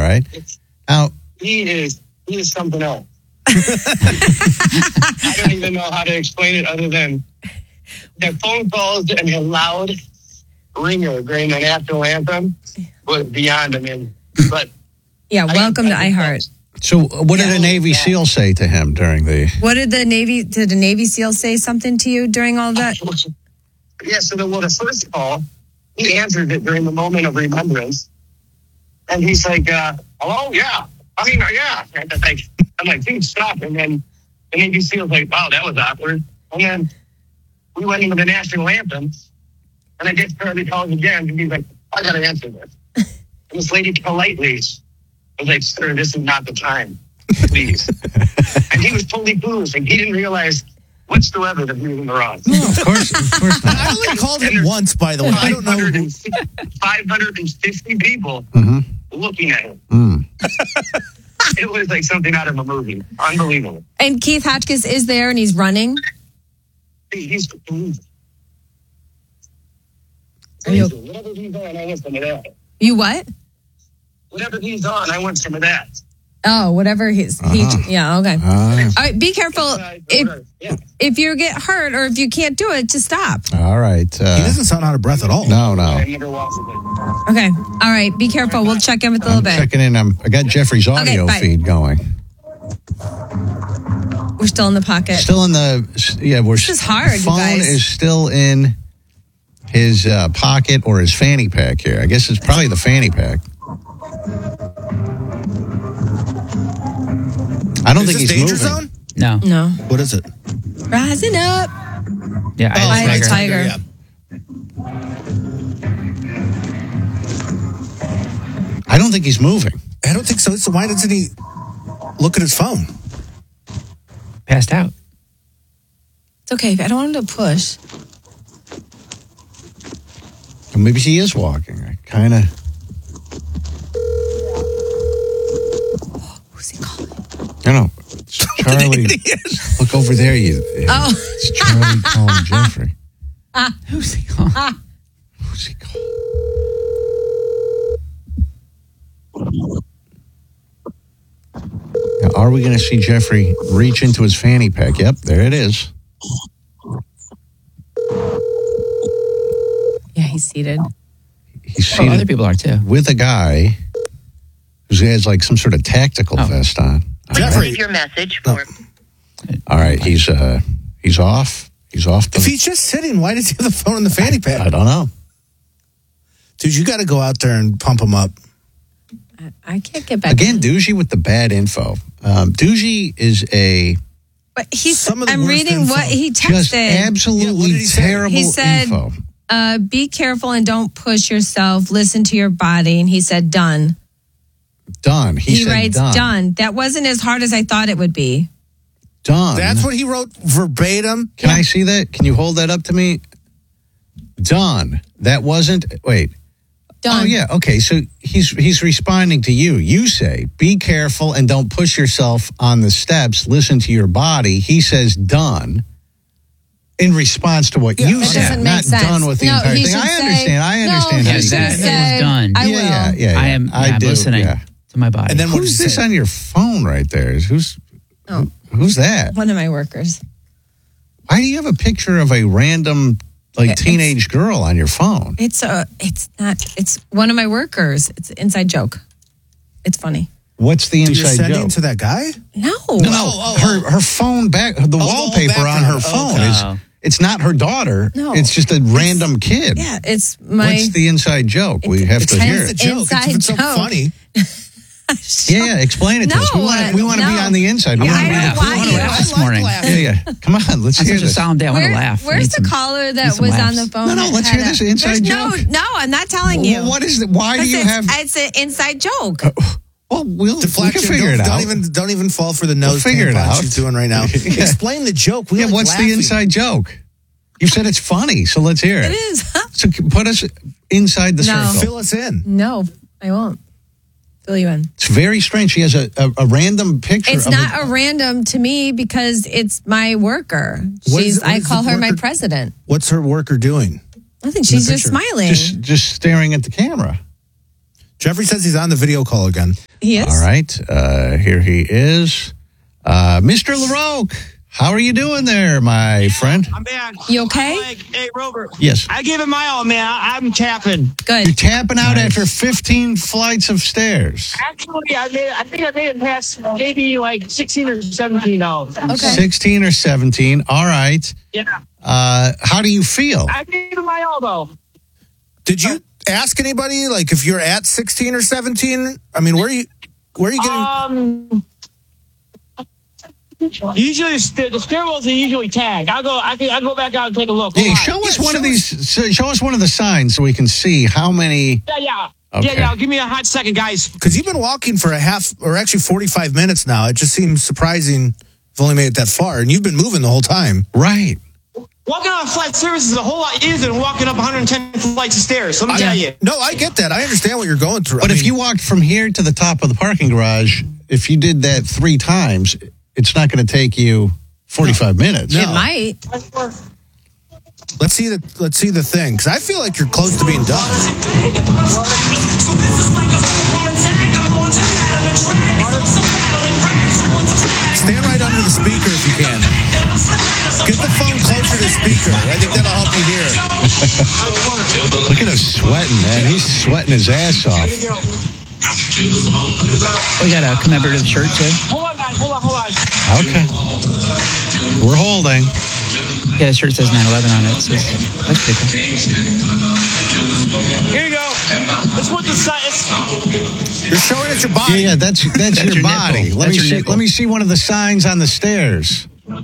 right. Now he is something else. I don't even know how to explain it other than the phone calls and the loud ringer during the national anthem was beyond. I mean, but yeah. Welcome to iHeart. So, what did a Navy SEAL say to him during the? What did the Navy SEAL say something to you during all that? Yeah. So the first call, he answered it during the moment of remembrance, and he's like, "Hello, yeah. I mean, yeah." And I'm like, "Dude, stop!" And then the Navy SEAL's like, "Wow, that was awkward." And then we went into the national anthem, and I just started calling again, and he's like, "I got to answer this." And this lady politely. I was like, "Sir, this is not the time, please." And he was totally clueless, and he didn't realize whatsoever that he was in the wrong. No, of course not. I only called him once, by the way. I don't know. 550 people looking at him. It was like something out of a movie. Unbelievable. And Keith Hotchkiss is there, and he's running. He's whatever he's on, I want some of that. You what? Whatever he's on, I want some of that. Oh, whatever yeah, okay. All right, be careful. If you get hurt or if you can't do it, just stop. All right. He doesn't sound out of breath at all. No. I never watched it. Okay. All right, be careful. We'll check in with a little bit. Checking in. I got Jeffrey's audio feed going. We're still in the pocket. Still in the, This is hard, the phone you guys. is still in his pocket or his fanny pack here. I guess it's probably the fanny pack. I don't think he's Danger moving. Zone? No. What is it? Rising up. Yeah, Eye of the Tiger. Yeah. I don't think he's moving. I don't think so. So why doesn't he look at his phone? Passed out. It's okay. I don't want him to push. Or maybe he is walking. I kind of. Who's he calling? I don't know. It's Charlie. Look over there, you. Oh. It's Charlie calling Jeffrey. Who's he calling? Who's he calling? Now, are we going to see Jeffrey reach into his fanny pack? Yep, there it is. Yeah, he's seated. He's seated Other people are too. with a guy who has like some sort of tactical vest on. Jeffrey. Leave your message for. All right, he's off. He's off. If he's just sitting, why does he have the phone in the fanny pack? I don't know. Dude, you got to go out there and pump him up. I can't get back Again, in. Doogie with the bad info. Doogie is a But he's. Some of the I'm worst reading info. what he just texted. Yeah, what absolutely did he say? terrible He said, info. Be careful and don't push yourself. Listen to your body. And he said, done. Done. He said writes, done. That wasn't as hard as I thought it would be. Done. That's what he wrote verbatim. Can I see that? Can you hold that up to me? Done. That wasn't. Wait. Done. Oh yeah. Okay. So he's responding to you. You say, "Be careful and don't push yourself on the steps. Listen to your body." He says, "Done." In response to what you That said, doesn't make not sense. done with the No, entire he thing. should I say- understand. I No, understand. he how you should do that it. say, was done. I will. Yeah. I am I do. listening Yeah. to my body. And then what Who's did he this say? on your phone right there? Who's that? One of my workers. Why do you have a picture of a random teenage girl on your phone? It's one of my workers. It's an inside joke. It's funny. What's the You're inside sending joke? to that guy? No. Her phone back, the wallpaper on her background. phone Okay. is. It's not her daughter. No. It's just a random kid. Yeah, it's my. What's the inside joke? We have to hear It's a it. joke. Inside It's so joke. funny. Yeah, explain it to us. We want to be on the inside. We Yeah, want to I be don't the want I you. laughed this morning. Yeah. Come on, let's That's hear such a this. solemn day. I want to laugh. Where's the Need some- caller need that some was on laughs. the phone? No, let's hear this inside joke. No, I'm not telling you. Well, what is it? Why do you have? It's an inside joke. Well, we can Deflection. figure it out. Don't even fall for the nose figure it tampon out. she's doing right now. Yeah. Explain the joke. We Yeah, like what's laughing. the inside joke? You said it's funny, so let's hear it. It is. So put us inside the No. circle. Fill us in. No, I won't fill you in. It's very strange. She has a random picture. It's of not a random to me because it's my worker. What is I the call her my worker- president. What's her worker doing? I think she's just picture. smiling. just staring at the camera. Jeffrey says he's on the video call again. He is? All right. Here he is. Mr. LaRoque, how are you doing there, my friend? I'm back. You okay? Hey, Robert. Yes. I gave it my all, man. I'm tapping. Good. You're tapping out after 15 flights of stairs. Actually, I think I made it past maybe like 16 or 17 now. Okay. 16 or 17. All right. Yeah. How do you feel? I gave it my all, though. Did you ask anybody, like, if you're at 16 or 17? I mean, where are you getting... Usually the stairwells are usually tagged. I go back out and take a look. Hey, show us one of these. Show us one of the signs so we can see how many. Yeah. Okay. Yeah. Give me a hot second, guys. Because you've been walking for a half, or actually 45 minutes now. It just seems surprising you've only made it that far, and you've been moving the whole time. Right. Walking on a flat surface is a whole lot easier than walking up 110 flights of stairs. Let me tell you. No, I get that. I understand what you're going through. But if you walked from here to the top of the parking garage, if you did that 3 times, it's not going to take you 45 minutes. It might. Let's see the thing, because I feel like you're close to being done. Stand right under the speaker if you can. Get the phone closer to the speaker. I think that'll help you hear. Look at him sweating, man. He's sweating his ass off. We got a commemorative shirt too. Hold on, guys. Hold on. Okay. We're holding. Yeah, the shirt says 9/11 on it. So that's pretty cool. Here you go. That's what the sign is. You're showing us your body. Yeah, that's your your body. nipple. Let That's me your see. nipple. Let me see one of the signs on the stairs.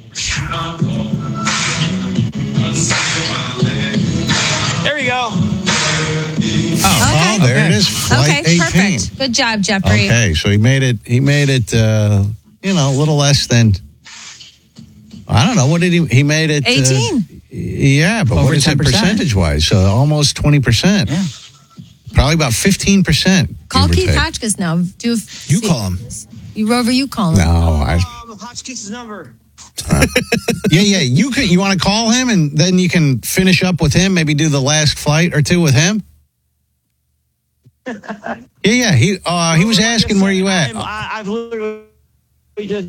There you go. Oh, Okay. there it is. Flight Okay, 18. perfect. Good job, Jeffrey. Okay, so he made it. A little less than. I don't know. What did he made it? 18. Yeah, but Over what is it 10%. percentage-wise? So almost 20%. Yeah. Probably about 15%. Call give or Keith take. Hotchkiss now. You call him. Rover, you call him. No, Hotchkiss' number. yeah. You want to call him, and then you can finish up with him. Maybe do the last flight or two with him. Yeah. He was asking where you at. I've literally just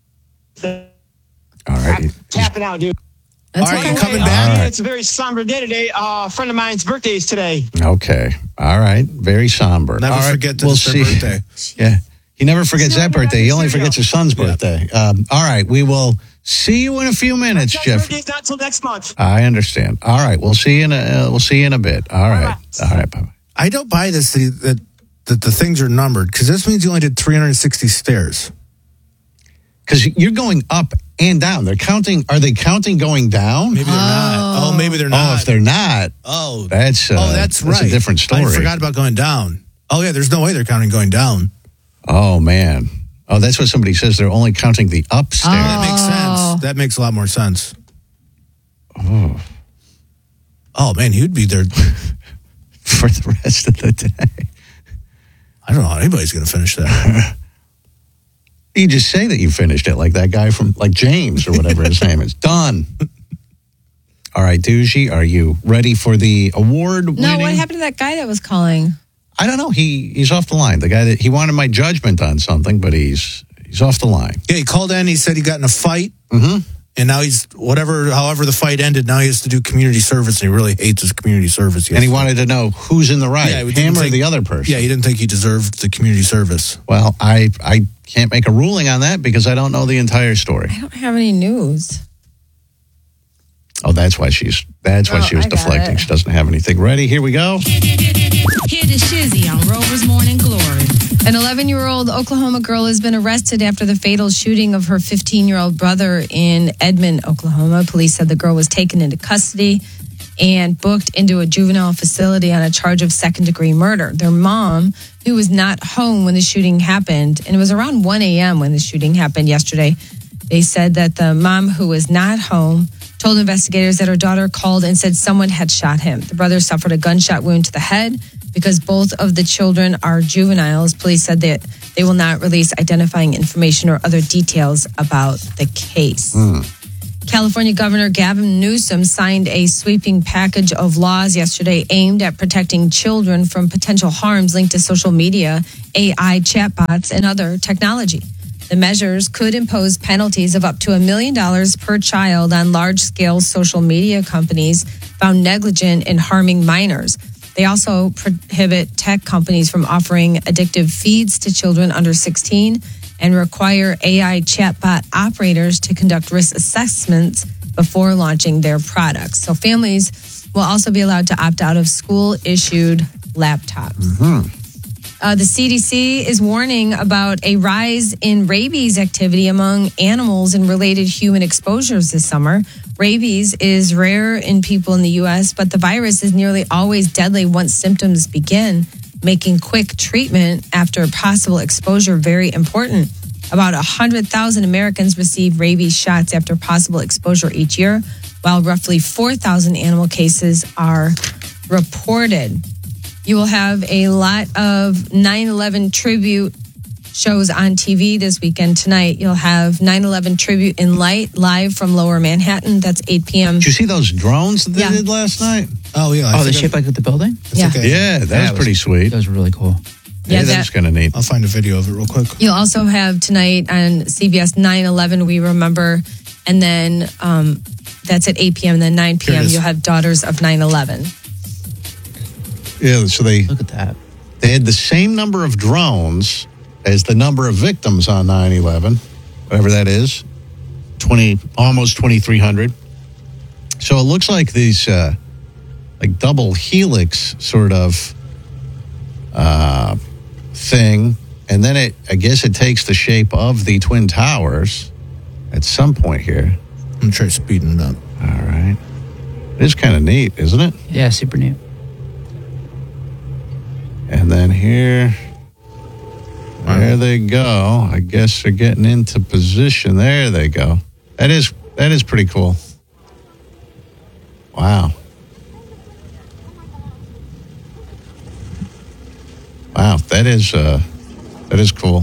All right. tapping out, dude. That's All right, okay. you coming back? All right. It's a very somber day today. A friend of mine's birthday is today. Okay. All right. Very somber. Never All right. forget that We'll it's their see. birthday. Yeah. He never forgets See you that when you're birthday. back He in only studio. forgets his son's birthday. All right. We will see you in a few minutes, His Jeff. birthday's not till next month. I understand. All right. We'll see you in a bit. All right. All right. Bye. I don't buy this that the things are numbered, because this means you only did 360 stairs. Because you're going up and down. They're counting. Are they counting going down? Maybe they're not. Oh, maybe they're Oh, not. if they're not, that's right. a different story. I forgot about going down. Oh, yeah, there's no way they're counting going down. Oh man. Oh, that's what somebody says. They're only counting the upstairs. That makes sense. That makes a lot more sense. Oh, man, he'd be there. For the rest of the day. I don't know how anybody's going to finish that. You just say that you finished it, like that guy from, like James or whatever his name is. Done. All right, Doogie, are you ready for the award winning? No, what happened to that guy that was calling? I don't know. He's off the line. The guy that he wanted my judgment on something, but he's off the line. Yeah, he called in. He said he got in a fight. Mm-hmm. And now however the fight ended, now he has to do community service, and he really hates his community service. And he wanted to know who's in the right, Yeah, he him didn't or think- the other person. Yeah, he didn't think he deserved the community service. Well, I can't make a ruling on that because I don't know the entire story. I don't have any news. Oh, that's why she was I got deflecting. it. She doesn't have anything ready. Here we go. Hear the shizzy on Rover's Morning Glory. An 11-year-old Oklahoma girl has been arrested after the fatal shooting of her 15-year-old brother in Edmond, Oklahoma. Police said the girl was taken into custody and booked into a juvenile facility on a charge of second-degree murder. Their mom, who was not home when the shooting happened, and it was around 1 a.m. when the shooting happened yesterday, they said that the mom, who was not home, told investigators that her daughter called and said someone had shot him. The brother suffered a gunshot wound to the head. Because both of the children are juveniles, police said that they will not release identifying information or other details about the case. California Governor Gavin Newsom signed a sweeping package of laws yesterday aimed at protecting children from potential harms linked to social media, AI chatbots, and other technology. The measures could impose penalties of up to $1 million per child on large-scale social media companies found negligent in harming minors. They also prohibit tech companies from offering addictive feeds to children under 16 and require AI chatbot operators to conduct risk assessments before launching their products. So families will also be allowed to opt out of school-issued laptops. The CDC is warning about a rise in rabies activity among animals and related human exposures this summer. Rabies is rare in people in the U.S., but the virus is nearly always deadly once symptoms begin, making quick treatment after possible exposure very important. About 100,000 Americans receive rabies shots after possible exposure each year, while roughly 4,000 animal cases are reported. You will have a lot of 9/11 tribute shows on TV this weekend. Tonight, you'll have 9/11 tribute in light live from Lower Manhattan. That's 8 p.m. Did you see those drones that they Yeah. did last night? Oh, yeah. Oh, the shape like the building? Yeah. Okay. Yeah, that was pretty sweet. That was really cool. Yeah, that was kind of neat. I'll find a video of it real quick. You'll also have tonight on CBS 9/11 We Remember, and then that's at 8 p.m. And then 9 Here it p.m. is. you'll have Daughters of 9/11. Yeah, so they Look at that. had the same number of drones as the number of victims on 9/11, whatever that is, almost 2,300. So it looks like these like double helix sort of thing, and then I guess it takes the shape of the Twin Towers at some point here. I'm going to try speeding it up. All right. It is kind of neat, isn't it? Yeah, super neat. And then here, there they go. I guess they're getting into position. There they go. That is pretty cool. Wow. Wow, that is cool.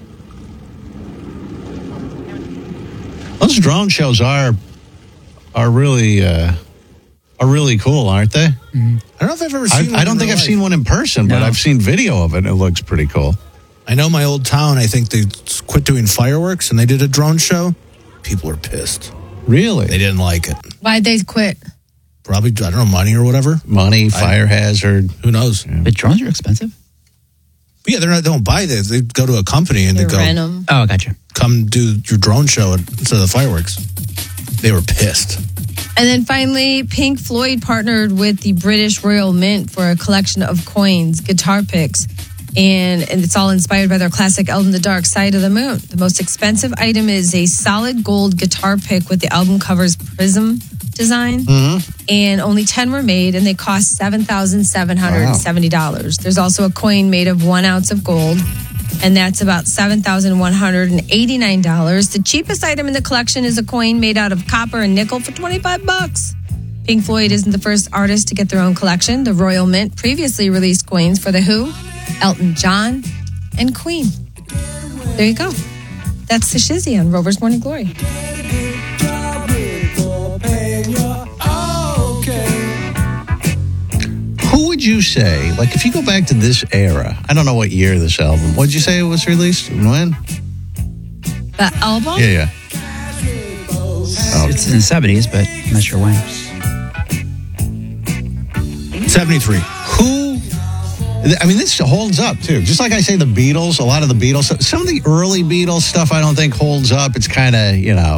Those drone shows are really cool, aren't they? I don't know if I've ever seen one I don't think I've seen one in person, but No. I've seen video of it, and it looks pretty cool. I know my old town, I think they quit doing fireworks and they did a drone show. People are pissed. Really? They didn't like it. Why'd they quit? Probably, I don't know, money or whatever. Money, fire hazard. Who knows? But drones are expensive. But yeah, they don't buy this. They go to a company and They they go, rent 'em. Oh, gotcha. come do your drone show instead of the fireworks. They were pissed. And then finally, Pink Floyd partnered with the British Royal Mint for a collection of coins, guitar picks, and it's all inspired by their classic album, The Dark Side of the Moon. The most expensive item is a solid gold guitar pick with the album cover's prism design, and only 10 were made, and they cost $7,770. There's also a coin made of 1 ounce of gold, and that's about $7,189. The cheapest item in the collection is a coin made out of copper and nickel for $25. Pink Floyd isn't the first artist to get their own collection. The Royal Mint previously released coins for The Who, Elton John, and Queen. There you go. That's the Shizzy on Rover's Morning Glory. Who would you say, like if you go back to this era, I don't know what year this album, what did you say it was released and when? The album? Yeah. It's in the 70s, but I'm not sure when. 73. I mean, this holds up too. Just like I say, the Beatles, a lot of the Beatles, some of the early Beatles stuff I don't think holds up. It's kind of,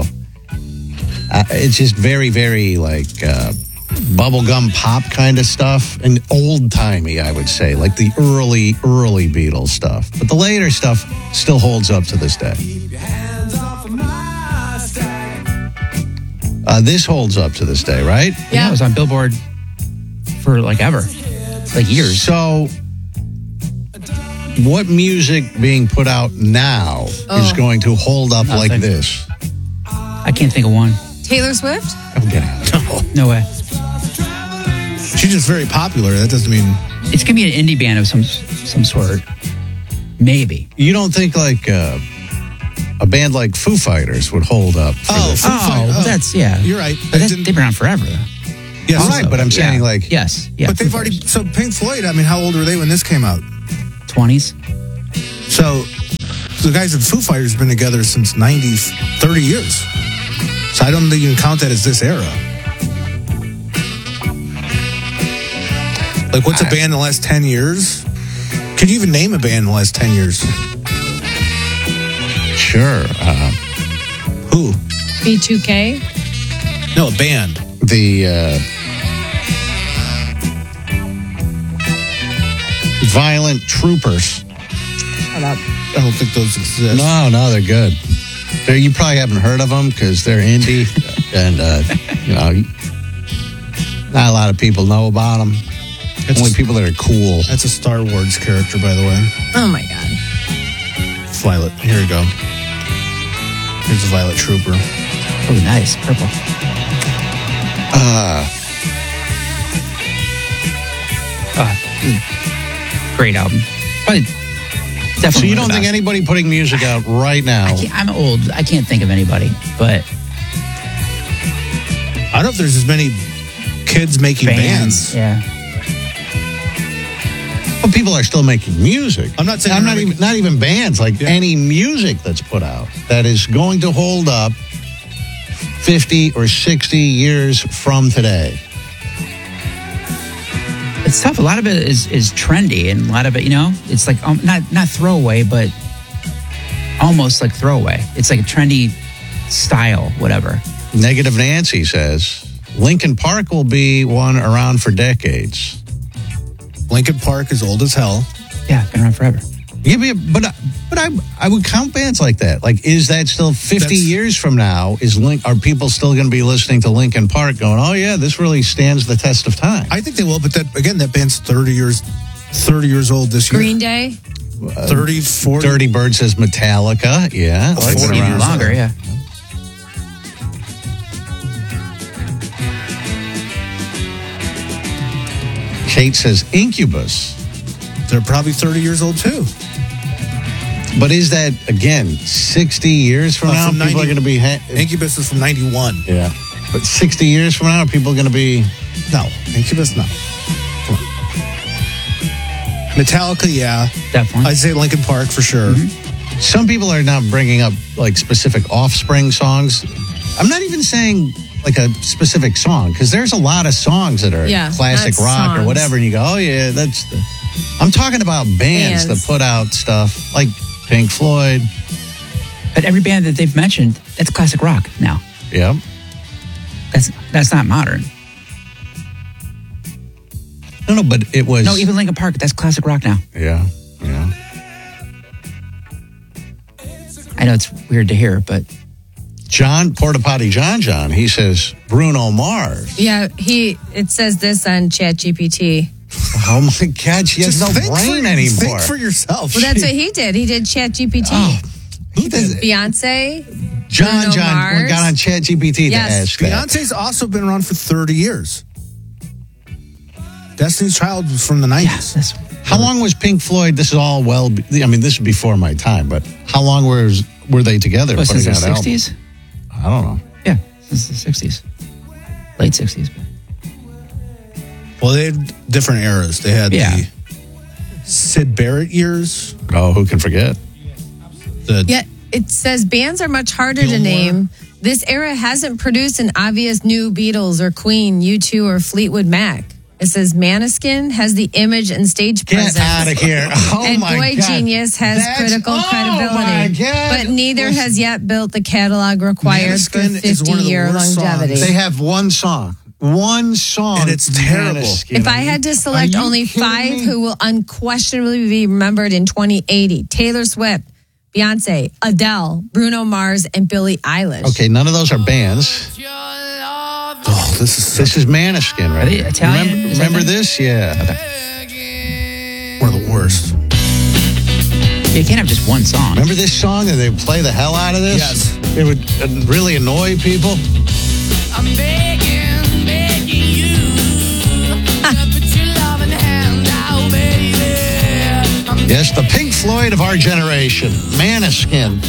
it's just very, very like bubblegum pop kind of stuff and old timey, I would say, like the early Beatles stuff. But the later stuff still holds up to this day. This holds up to this day, right? Yeah, it was on Billboard for like ever. Like years. So, what music being put out now is going to hold up like Nothing. this? I can't think of one. Taylor Swift? I'm kidding. No way. She's just very popular. That doesn't mean... It's going to be an indie band of some sort. Maybe. You don't think like a band like Foo Fighters would hold up. For Oh, this. Foo Fighters. Oh, that's, yeah. You're right. But they've been around forever, though. Yes. Right, but I'm saying like Yes. Yeah. But they've already. So Pink Floyd. I mean, how old were they when this came out? 20s. So the guys at Foo Fighters have been together since 30 years. So I don't think you can count that as this era. Like, what's a band in the last 10 years? Could you even name a band in the last 10 years? sure. Who? B2K. No, a band. The Violent Troopers. I don't think those exist. No, they're good. You probably haven't heard of them because they're indie, and not a lot of people know about them. Only people that are cool. That's a Star Wars character, by the way. Oh my God. Violet. Here we go. Here's the Violet Trooper. Oh, nice. Purple. Great album. Probably, definitely. So you one don't of the think best. anybody putting music out right now? I'm old. I can't think of anybody. But I don't know if there's as many kids making bands. yeah. But people are still making music. I'm not saying I'm they're not even bands. Like any music that's put out that is going to hold up 50 or 60 years from today. It's tough. A lot of it is trendy, and a lot of it, it's like not throwaway, but almost like throwaway. It's like a trendy style, whatever. Negative Nancy says Linkin Park will be one around for decades. Linkin Park is old as hell. Yeah, been around forever. Yeah, but I would count bands like that. Like, is that still 50 years from now? Are people still going to be listening to Linkin Park going, oh yeah, this really stands the test of time? I think they will, but that band's 30 years old this year. Green Day. 30, 40. Dirty Bird says Metallica. Yeah. Oh, It's 40 been Even around. longer, yeah. Kate says Incubus. They're probably 30 years old too. But is that, again, 60 years from now, from people 90 are going to be... Incubus is from 91. Yeah. But 60 years from now, people are going to be... No, Incubus, no. Come on. Metallica, yeah. Definitely. I'd say Linkin Park for sure. Some people are now bringing up, like, specific Offspring songs. I'm not even saying, like, a specific song, because there's a lot of songs that are classic not rock or songs. whatever, and you go, oh, yeah, that's... I'm talking about bands that put out stuff like Pink Floyd. But every band that they've mentioned, that's classic rock now. Yep. That's not modern. No, but it was... No, even Linkin Park, that's classic rock now. Yeah. I know it's weird to hear, but... John, Porta Potty John, he says Bruno Mars. Yeah, it says this on ChatGPT. Oh my God, she has no brain anymore. Think for yourself. Well, that's what he did. He did ChatGPT. Oh, who does it? Beyonce. John Bruno Mars. got on ChatGPT to ask that. Beyonce's also been around for 30 years. Destiny's Child was from the 90s. How long was Pink Floyd? This is all this is before my time, but how long were they together? Oh, since the putting out 60s? albums? I don't know. Yeah, since the 60s. Late 60s. Well, they had different eras. They had the Syd Barrett years. Oh, who can forget? Yeah, it says bands are much harder to name. This era hasn't produced an obvious new Beatles or Queen, U2 or Fleetwood Mac. It says Maneskin has the image and stage presence. Get out of here. Oh, and my Boy God. Genius has critical credibility. My God. But neither has yet built the catalog required for Maneskin is one of the 50-year worst longevity. songs. They have one song. And it's terrible. Maneskin. If I had to select Are you only kidding 5 me? who will unquestionably be remembered in 2080, Taylor Swift, Beyonce, Adele, Bruno Mars, and Billie Eilish. Okay, none of those are bands. Oh, This is Maneskin, right? Are they Italian? Remember this? Yeah. one of the worst. You can't have just one song. Remember this song and they play the hell out of this? Yes. It would really annoy people. I'm begging you to put your loving hand out, baby. I'm Yes, the Pink Floyd of our generation, Maneskin.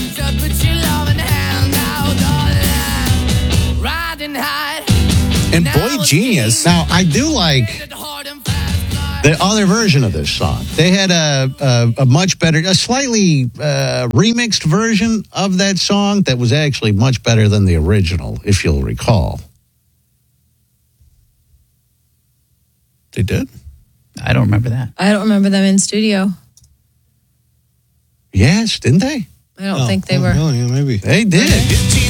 And Boy Genius. Now, I do like the other version of this song. They had a much better, a slightly remixed version of that song that was actually much better than the original, if you'll recall. They did? I don't remember that. I don't remember them in studio. Yes, didn't they? I don't think they were. Really? Maybe. They did.